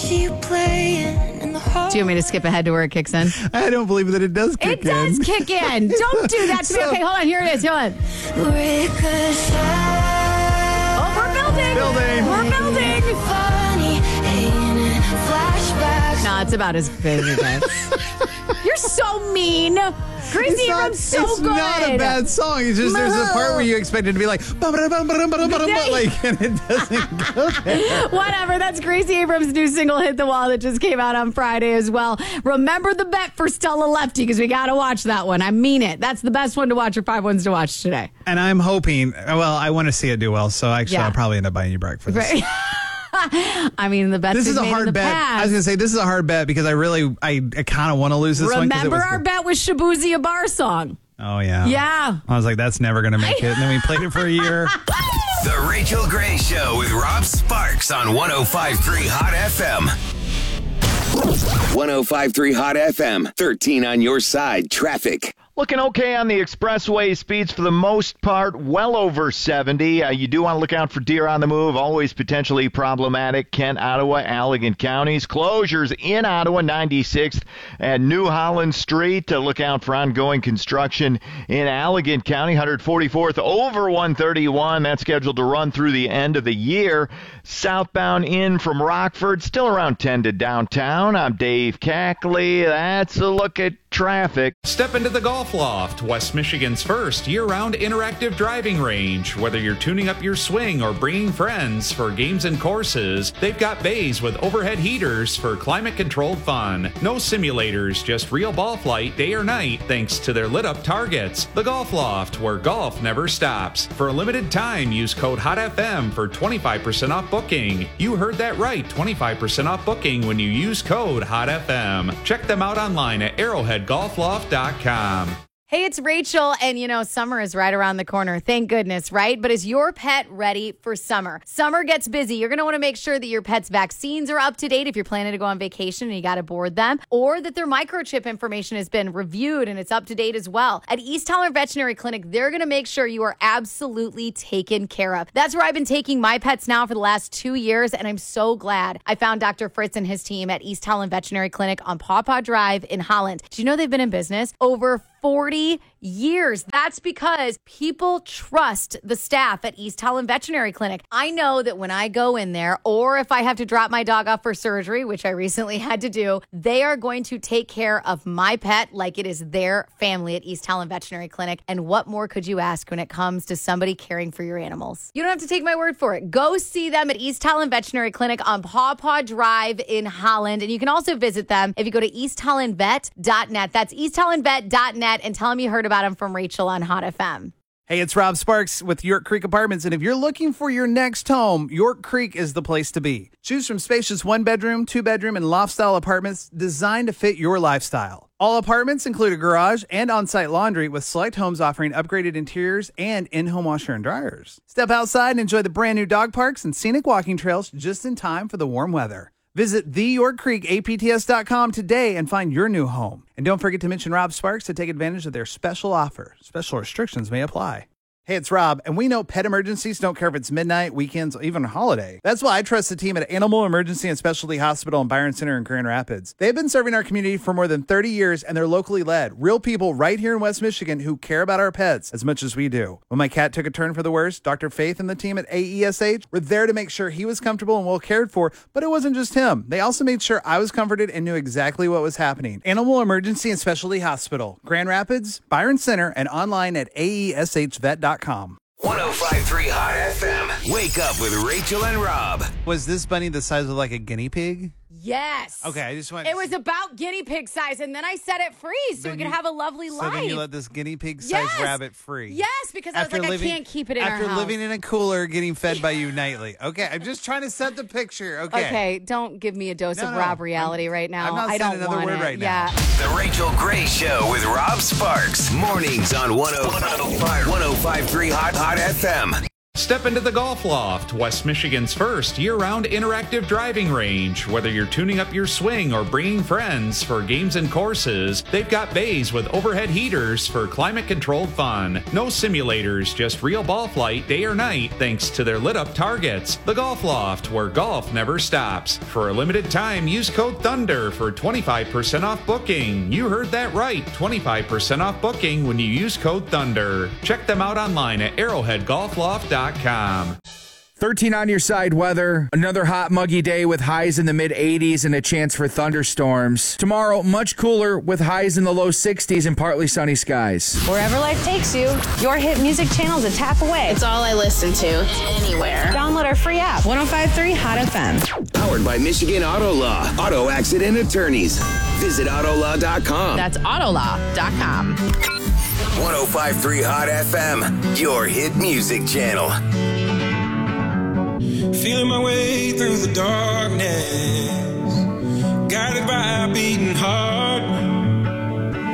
see you playing in the hall. Do you want me to skip ahead to where it kicks in? I don't believe that it does kick in. It does kick in. Don't do that to me. Okay, hold on. Here it is. Hold on. Ricochet. Oh, we're building. We're building. Funny, ain't it? Flashbacks. No, it's about as big as it gets. You're so mean. Gracie Abrams so it's good. not a bad song. It's just there's a part where you expect it to be like, like, and it doesn't go there. Whatever. That's Gracie Abrams' new single, Hit the Wall, that just came out on Friday as well. Remember the bet for Stella Lefty, because we got to watch that one. I mean it. That's the best one to watch, or 5 ones to watch today. And I'm hoping, well, I want to see it do well, so actually Yeah. I'll probably end up buying you breakfast. Right. I mean, the bets This is we've a made in hard the bet. past. I was going to say, this is a hard bet because I kind of want to lose this one. Remember our bet with Shabuzi, a bar song? Oh, yeah. Yeah. I was like, that's never going to make it. And then we played it for a year. The Rachel Gray Show with Rob Sparks on 105.3 Hot FM. 105.3 Hot FM. 13 on your side. Traffic. Looking okay on the expressway. Speeds for the most part well over 70. You do want to look out for deer on the move. Always potentially problematic. Kent, Ottawa, Allegan counties. Closures in Ottawa, 96th and New Holland Street. Look out for ongoing construction in Allegan County, 144th over 131. That's scheduled to run through the end of the year. Southbound in from Rockford, still around 10 to downtown. I'm Dave Cackley. That's a look at traffic. Step into the Golf Loft, West Michigan's first year-round interactive driving range. Whether you're tuning up your swing or bringing friends for games and courses, they've got bays with overhead heaters for climate-controlled fun. No simulators, just real ball flight day or night thanks to their lit-up targets. The Golf Loft, where golf never stops. For a limited time, use code HOTFM for 25% off booking. You heard that right, 25% off booking when you use code HOTFM. Check them out online at arrowheadgolfloft.com. Hey, it's Rachel, and you know, summer is right around the corner. Thank goodness, right? But is your pet ready for summer? Summer gets busy. You're going to want to make sure that your pet's vaccines are up to date if you're planning to go on vacation and you got to board them, or that their microchip information has been reviewed and it's up to date as well. At East Tyler Veterinary Clinic, they're going to make sure you are absolutely taken care of. That's where I've been taking my pets now for the last 2 years, and I'm so glad I found Dr. Fritz and his team at East Tyler Veterinary Clinic on Paw Paw Drive in Holland. Do you know they've been in business over 40 years. That's because people trust the staff at East Holland Veterinary Clinic. I know that when I go in there, or if I have to drop my dog off for surgery, which I recently had to do, they are going to take care of my pet like it is their family at East Holland Veterinary Clinic. And what more could you ask when it comes to somebody caring for your animals? You don't have to take my word for it. Go see them at East Holland Veterinary Clinic on Paw Paw Drive in Holland. And you can also visit them if you go to easthollandvet.net. That's easthollandvet.net, and tell them you heard about them from Rachel on Hot FM. Hey, it's Rob Sparks with York Creek Apartments, and if you're looking for your next home, York Creek is the place to be. Choose from spacious 1-bedroom, 2-bedroom, and loft-style apartments designed to fit your lifestyle. All apartments include a garage and on-site laundry, with select homes offering upgraded interiors and in-home washer and dryers. Step outside and enjoy the brand new dog parks and scenic walking trails just in time for the warm weather. Visit theyorkcreekapts.com today and find your new home. And don't forget to mention Rob Sparks to take advantage of their special offer. Special restrictions may apply. Hey, it's Rob, and we know pet emergencies don't care if it's midnight, weekends, or even a holiday. That's why I trust the team at Animal Emergency and Specialty Hospital in Byron Center in Grand Rapids. They've been serving our community for more than 30 years, and they're locally led. Real people right here in West Michigan who care about our pets as much as we do. When my cat took a turn for the worse, Dr. Faith and the team at AESH were there to make sure he was comfortable and well cared for, but it wasn't just him. They also made sure I was comforted and knew exactly what was happening. Animal Emergency and Specialty Hospital, Grand Rapids, Byron Center, and online at aeshvet.com. 105.3 Hot FM. Wake up with Rachel and Rob. Was this bunny the size of like a guinea pig? Yes. Okay, I just want. It was about guinea pig size, and then I set it free so we could have a lovely life. So then you let this guinea pig size rabbit free. Yes, because I was like, I can't keep it in our house. After living in a cooler, getting fed by you nightly. Okay, I'm just trying to set the picture. Okay, don't give me a dose of Rob reality right now. I'm not I saying don't another want word it. right now. The Rachel Gray Show with Rob Sparks. Mornings on 105.3 Hot FM. Step into the Golf Loft, West Michigan's first year-round interactive driving range. Whether you're tuning up your swing or bringing friends for games and courses, they've got bays with overhead heaters for climate-controlled fun. No simulators, just real ball flight day or night thanks to their lit-up targets. The Golf Loft, where golf never stops. For a limited time, use code THUNDER for 25% off booking. You heard that right, 25% off booking when you use code THUNDER. Check them out online at arrowheadgolfloft.com. 13 on your side weather. Another hot, muggy day with highs in the mid-80s and a chance for thunderstorms. Tomorrow, much cooler with highs in the low 60s and partly sunny skies. Wherever life takes you, your hit music channel's a tap away. It's all I listen to, anywhere. Download our free app, 105.3 Hot FM. Powered by Michigan Auto Law. Auto accident attorneys. Visit Autolaw.com. That's Autolaw.com. 105.3 Hot FM, your hit music channel. Feeling my way through the darkness, guided by a beating heart.